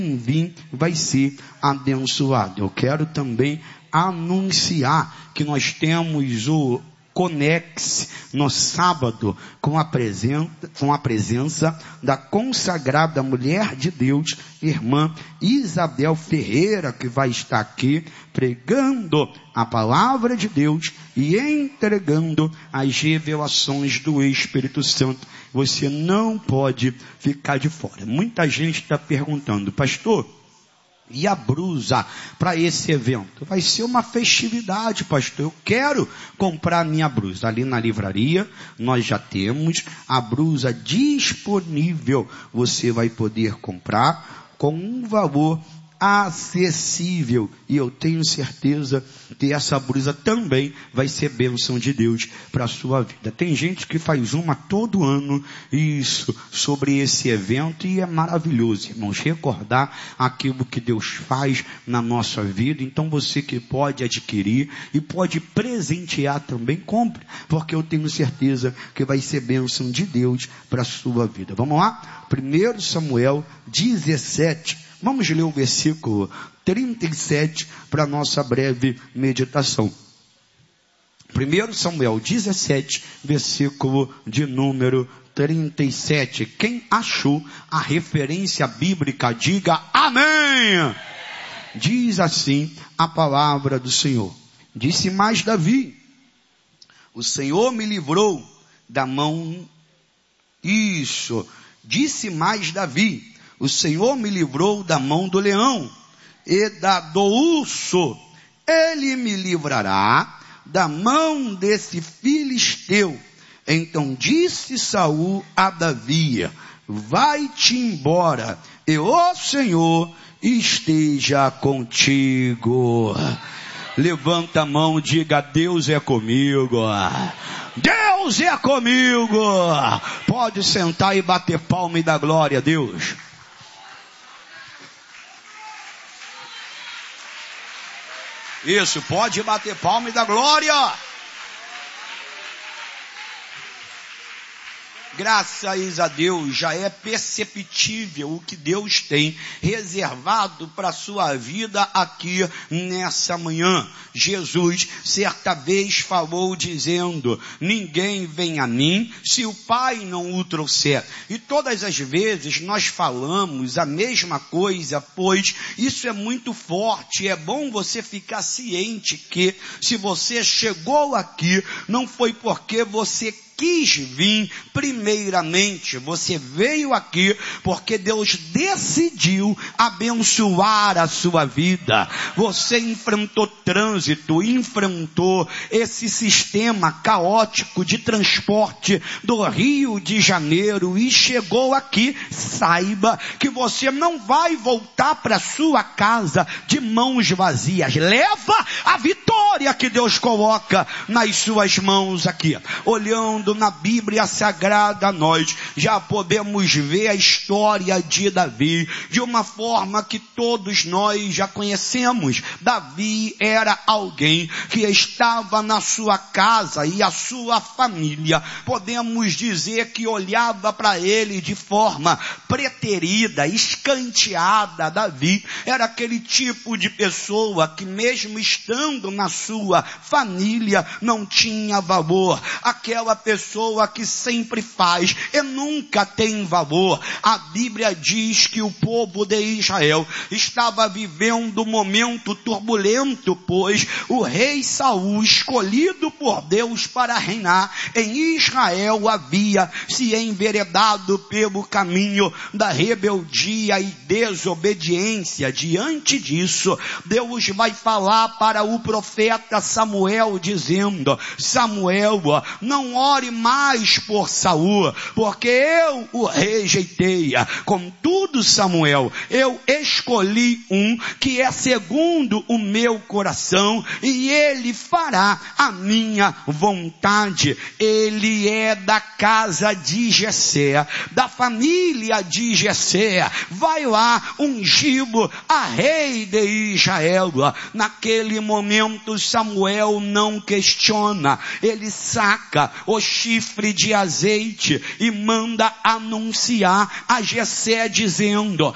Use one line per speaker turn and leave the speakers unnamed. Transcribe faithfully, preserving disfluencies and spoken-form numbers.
vir vai ser abençoado. Eu quero também anunciar que nós temos o Conex no sábado com a presença, com a presença da consagrada mulher de Deus, irmã Isabel Ferreira, que vai estar aqui pregando a palavra de Deus e entregando as revelações do Espírito Santo. Você não pode ficar de fora. Muita gente está perguntando, pastor, e a blusa para esse evento? Vai ser uma festividade, pastor. Eu quero comprar minha blusa. Ali na livraria nós já temos a blusa disponível. Você vai poder comprar com um valor acessível, e eu tenho certeza que essa blusa também vai ser bênção de Deus para a sua vida. Tem gente que faz uma todo ano, isso, sobre esse evento, e é maravilhoso, irmãos, recordar aquilo que Deus faz na nossa vida. Então você que pode adquirir e pode presentear também, compre, porque eu tenho certeza que vai ser bênção de Deus para a sua vida. Vamos lá? primeiro Samuel dezessete, vamos ler o versículo trinta e sete para a nossa breve meditação. primeiro Samuel dezessete, versículo de número trinta e sete. Quem achou a referência bíblica, diga amém. Diz assim a palavra do Senhor. Disse mais Davi: o Senhor me livrou da mão... Isso. Disse mais Davi: o Senhor me livrou da mão do leão e da do urso. Ele me livrará da mão desse filisteu. Então disse Saul a Davi: vai-te embora, e o Senhor esteja contigo. Levanta a mão, diga: Deus é comigo. Deus é comigo. Pode sentar e bater palma e dar glória a Deus. Isso, pode bater palma e dar glória. Graças a Deus, já é perceptível o que Deus tem reservado para a sua vida aqui nessa manhã. Jesus, certa vez, falou dizendo: ninguém vem a mim se o Pai não o trouxer. E todas as vezes nós falamos a mesma coisa, pois isso é muito forte. É bom você ficar ciente que se você chegou aqui, não foi porque você quis vir primeiramente, você veio aqui porque Deus decidiu abençoar a sua vida. Você enfrentou trânsito, enfrentou esse sistema caótico de transporte do Rio de Janeiro e chegou aqui. Saiba que você não vai voltar para sua casa de mãos vazias. Leva a vitória que Deus coloca nas suas mãos aqui. Olhando na Bíblia Sagrada, nós já podemos ver a história de Davi de uma forma que todos nós já conhecemos. Davi era alguém que estava na sua casa e a sua família, podemos dizer que olhava para ele de forma preterida, escanteada. Davi era aquele tipo de pessoa que mesmo estando na sua família não tinha valor. Aquela pessoa que sempre faz e nunca tem valor. A Bíblia diz que o povo de Israel estava vivendo um momento turbulento, pois o rei Saul, escolhido por Deus para reinar em Israel, havia se enveredado pelo caminho da rebeldia e desobediência. Diante disso, Deus vai falar para o profeta Samuel dizendo: Samuel, não ore mais por Saul, porque eu o rejeitei. Contudo, Samuel, eu escolhi um que é segundo o meu coração, e ele fará a minha vontade. Ele é da casa de Jessé, da família de Jessé. Vai lá, ungi-lo a rei de Israel. Naquele momento, Samuel não questiona, ele saca o chifre de azeite e manda anunciar a Jessé dizendo: